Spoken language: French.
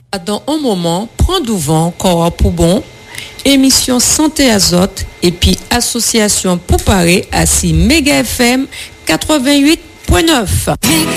Dans un moment, prends du vent, corps pour bon, émission Santé Azote et puis association pour parer à 6 Méga FM 88.9.